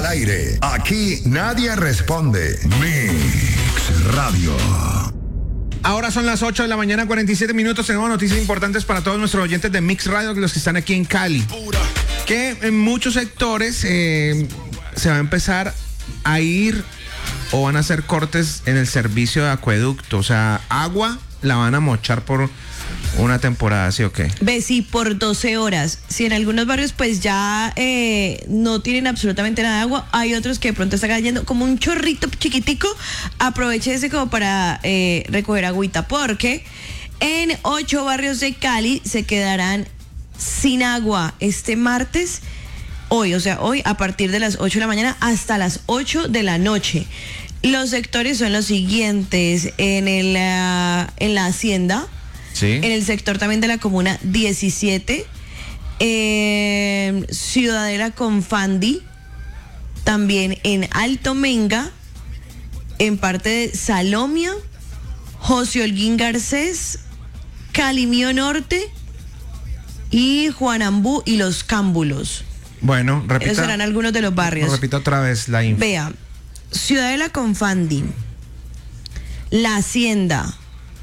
aire. Aquí nadie responde. Mix Radio. Ahora son las 8 de la mañana, 47 minutos. Tenemos noticias importantes para todos nuestros oyentes de Mix Radio, los que están aquí en Cali. Que en muchos sectores se va a empezar a ir o van a hacer cortes en el servicio de acueducto. O sea, agua la van a mochar por una temporada, ¿sí o qué? Ve, sí, por 12 horas. Si en algunos barrios pues ya no tienen absolutamente nada de agua, hay otros que de pronto está cayendo como un chorrito chiquitico. Aproveche ese como para recoger agüita, porque en 8 barrios de Cali se quedarán sin agua este martes, hoy a partir de las 8 de la mañana hasta las 8 de la noche. Los sectores son los siguientes: en la Hacienda, Sí. en el sector también de la comuna 17, Ciudadela con Fandi, también en Alto Menga, en parte de Salomia, José Holguín Garcés, Calimío Norte y Juanambú y Los Cámbulos. Bueno, repita. Esos serán algunos de los barrios. Repita otra vez la info. Vea, Ciudadela con Fandi, La Hacienda,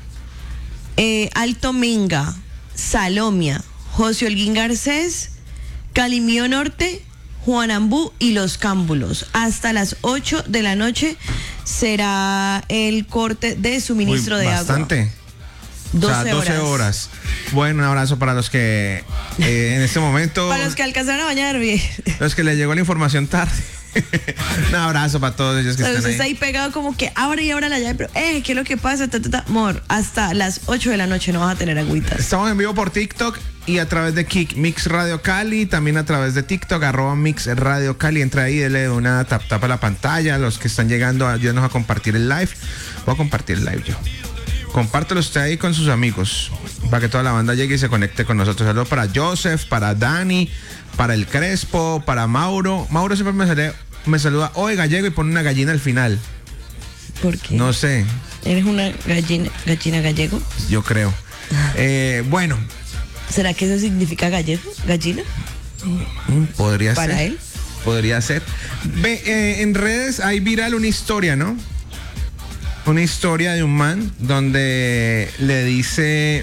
Alto Menga, Salomia, José Holguín Garcés, Calimío Norte, Juanambú y Los Cámbulos. Hasta las 8 de la noche será el corte de suministro de agua. Bastante. 12 horas. Bueno, un abrazo para los que en este momento... Para los que alcanzaron a bañar bien. Los que les llegó la información tarde. Un abrazo para todos ellos que Entonces están está ahí pegado como que ahora y ahora la llave, pero ¿qué es lo que pasa? Amor, hasta las 8 de la noche no vas a tener agüita. Estamos en vivo por TikTok y a través de Kik Mix Radio Cali, también a través de TikTok, @Mix Radio Cali. Entra ahí, dele una tap a la pantalla. Los que están llegando, ayúdenos a compartir el live. Voy a compartir el live yo. Compártelo usted ahí con sus amigos para que toda la banda llegue y se conecte con nosotros. Saludos para Joseph, para Dani, para el Crespo, para Mauro. Mauro siempre me saluda, oye, gallego, y pone una gallina al final. ¿Por qué? No sé. ¿Eres una gallina gallego? Yo creo. Bueno. ¿Será que eso significa gallego? ¿Gallina? Podría ser. ¿Para él? Podría ser. Ve, en redes hay viral una historia, ¿no? Una historia de un man donde le dice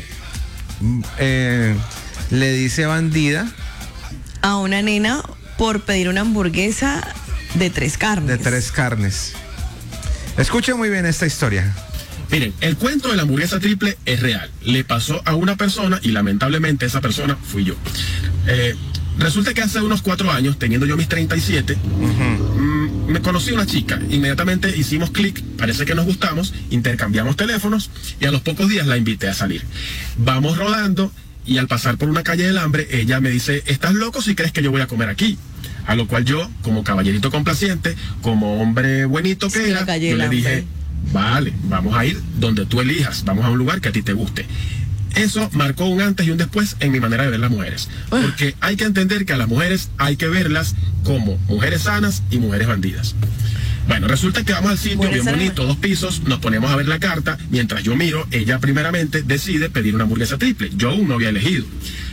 bandida a una nena por pedir una hamburguesa de 3 carnes. De 3 carnes. Escuchen muy bien esta historia. Miren, el cuento de la hamburguesa triple es real. Le pasó a una persona y lamentablemente esa persona fui yo. Resulta que hace unos 4 años, teniendo yo mis 37, me conocí a una chica. Inmediatamente hicimos clic, parece que nos gustamos, intercambiamos teléfonos y a los pocos días la invité a salir. Vamos rodando y al pasar por una calle del hambre, ella me dice, ¿estás loco si crees que yo voy a comer aquí? A lo cual yo, como caballerito complaciente, como hombre buenito que era, yo le dije, vale, vamos a ir donde tú elijas, vamos a un lugar que a ti te guste. Eso marcó un antes y un después en mi manera de ver las mujeres. Porque hay que entender que a las mujeres hay que verlas como mujeres sanas y mujeres bandidas. Bueno, resulta que vamos al sitio bien bonito, 2 pisos, nos ponemos a ver la carta. Mientras yo miro, ella primeramente decide pedir una hamburguesa triple. Yo aún no había elegido.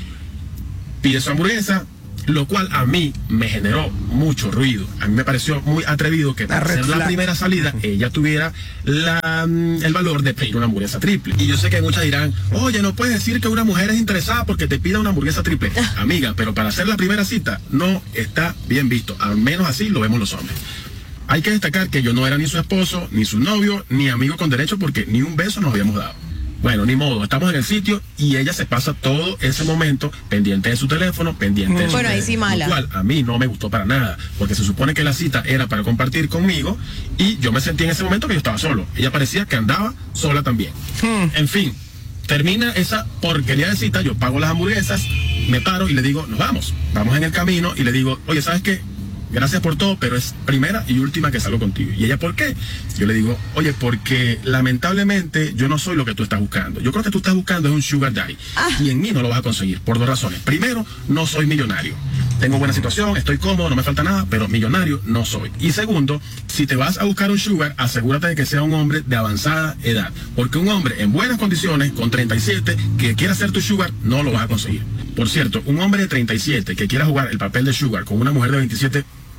Pide su hamburguesa, lo cual a mí me generó mucho ruido. A mí me pareció muy atrevido que para hacer la primera salida ella tuviera el valor de pedir una hamburguesa triple. Y yo sé que muchas dirán, oye, no puedes decir que una mujer es interesada porque te pida una hamburguesa triple. Amiga, pero para hacer la primera cita no está bien visto. Al menos así lo vemos los hombres. Hay que destacar que yo no era ni su esposo, ni su novio, ni amigo con derecho, porque ni un beso nos habíamos dado. Bueno, ni modo, estamos en el sitio y ella se pasa todo ese momento pendiente de su teléfono, pendiente de su ahí sí mala. Lo cual a mí no me gustó para nada, porque se supone que la cita era para compartir conmigo y yo me sentí en ese momento que yo estaba solo. Ella parecía que andaba sola también. En fin, termina esa porquería de cita, yo pago las hamburguesas, me paro y le digo, nos vamos. Vamos en el camino y le digo, oye, ¿sabes qué? Gracias por todo, pero es primera y última que salgo contigo. Y ella, ¿por qué? Yo le digo, oye, porque lamentablemente yo no soy lo que tú estás buscando. Yo creo que tú estás buscando es un sugar daddy. Y en mí no lo vas a conseguir, por 2 razones. Primero, no soy millonario. Tengo buena situación, estoy cómodo, no me falta nada, pero millonario no soy. Y segundo, si te vas a buscar un sugar, asegúrate de que sea un hombre de avanzada edad. Porque un hombre en buenas condiciones, con 37, que quiera ser tu sugar, no lo vas a conseguir. Por cierto, un hombre de 37 que quiera jugar el papel de sugar con una mujer de 27...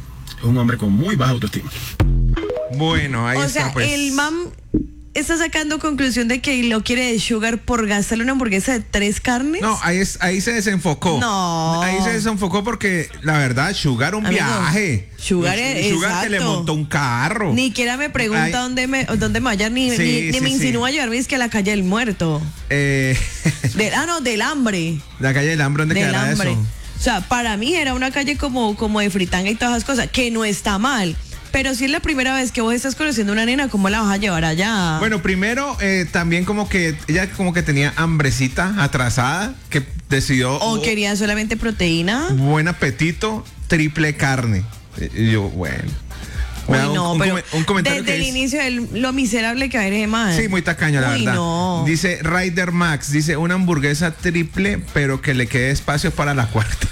es un hombre con muy baja autoestima. Bueno, ahí O está, sea, pues. el man está sacando conclusión de que lo quiere de sugar por gastarle una hamburguesa de 3 carnes. No, ahí se desenfocó. No. Ahí se desenfocó porque, la verdad, Sugar un Amigo, viaje. Sugar es- Sugar que le exacto. montó un carro. Ni siquiera me pregunta Ay. dónde me vaya, ni Sí, me sí. insinúa llevarme es que a la calle del muerto. Del hambre. La calle del hambre, ¿dónde Del quedará hambre. eso? O sea, para mí era una calle como de fritanga y todas esas cosas, que no está mal. Pero si es la primera vez que vos estás conociendo a una nena, ¿cómo la vas a llevar allá? Bueno, primero, también como que ella como que tenía hambrecita atrasada, que decidió ¿O quería solamente proteína? buen apetito, triple carne. Y yo, bueno. Me da Uy, no, pero un comentario desde que el dice- inicio, lo miserable que eres, man. Sí, muy tacaño, la Uy, verdad. no. Dice Ryder Max, dice una hamburguesa triple, pero que le quede espacio para la cuarta.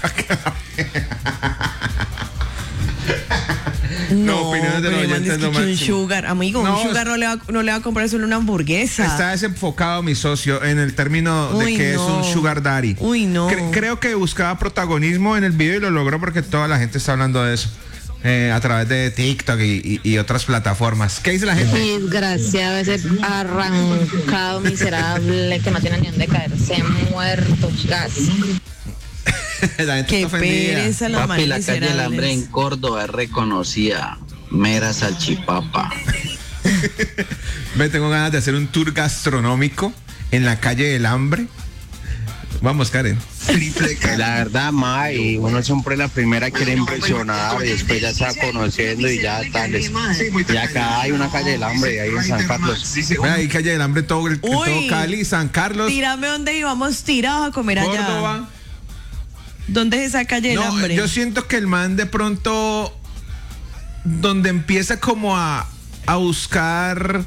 No, opiniones de los pero el man oyentes dice lo que un máximo. sugar, amigo, No, un sugar no le va a comprar solo una hamburguesa. Está desenfocado mi socio en el término de Uy, que no. es un sugar daddy. Uy, no. Creo que buscaba protagonismo en el video y lo logró porque toda la gente está hablando de eso. A través de TikTok y otras plataformas. ¿Qué dice la gente? Desgraciado, ese arrancado miserable que no tiene ni dónde caerse, muerto, gas. La gente Qué está ofendida. pereza los Papi, la manes calle del hambre en miserables. Córdoba es reconocida. Mera salchipapa. Me tengo ganas de hacer un tour gastronómico en la calle del hambre. Vamos, Karen. La verdad, May, uno siempre la primera quiere impresionar y después ya se va conociendo y ya tales. Y acá hay una calle del hambre, ahí en San Carlos. Vea, ahí calle del hambre, todo Uy. Cali, San Carlos, Tírame donde íbamos tirados a comer allá. Córdoba. ¿Dónde es esa calle del No, hambre? yo siento que el man de pronto, donde empieza como a buscar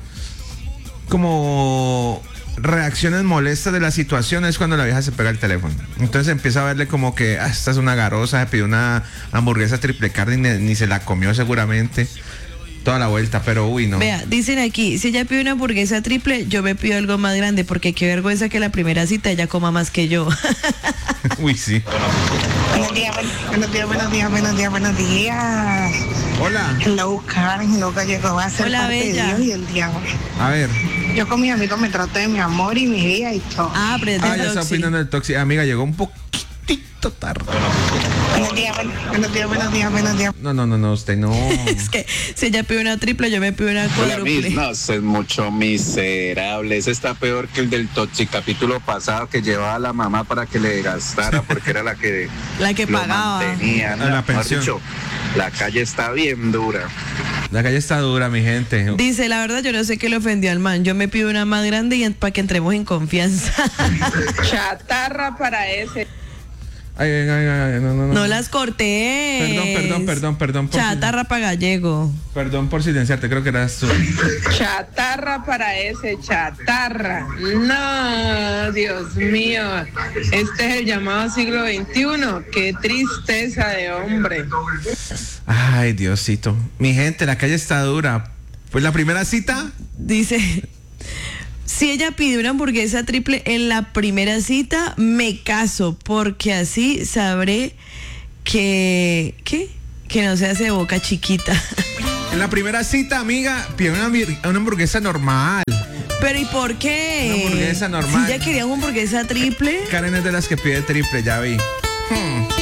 como reacciones molestas de la situación es cuando la vieja se pega el teléfono. Entonces empieza a verle como que esta es una garosa, se pidió una hamburguesa triple carne y ni se la comió seguramente toda la vuelta, pero uy, no. Vea, dicen aquí, si ella pide una hamburguesa triple, yo me pido algo más grande, porque qué vergüenza que la primera cita ella coma más que yo. Uy, sí. Buenos días, buenos días, buenos días, buenos días, buenos días. Hola. Hello, Karen, hello, Gallego. Va a ser Hola, parte bella. de Dios y el diablo. A ver. Yo con mis amigos me trato de mi amor y mi vida y todo. Ah, pero es del Ya está Toxi. opinando del Toxi. Amiga, llegó un poquitito tarde. Buenos días, buenos días, buenos días, buenos días. No, usted no. Es que si ella pide una triple, yo me pido una Hola, Miss, cuádruple. no, usted es mucho miserable. Ese está peor que el del Toxi capítulo pasado que llevaba a la mamá para que le gastara porque era la que, La que lo pagaba. mantenía. A la Mejor pensión. dicho, la calle está bien dura. La calle está dura, mi gente. Dice, la verdad, yo no sé qué le ofendió al man. Yo me pido una más grande y para que entremos en confianza. Chatarra para ese. Ay, no. No las corté. Perdón. Chatarra para gallego. Perdón por silenciarte, creo que eras tú. Chatarra para ese, chatarra. No, Dios mío. Este es el llamado siglo XXI. Qué tristeza de hombre. Ay, Diosito. Mi gente, la calle está dura. Pues la primera cita, Dice, si ella pide una hamburguesa triple en la primera cita, me caso, porque así sabré que no se hace boca chiquita. en la primera cita, amiga, pide una hamburguesa normal. Pero ¿y por qué? Una hamburguesa normal. Si ella quería una hamburguesa triple. Karen es de las que pide triple, ya vi.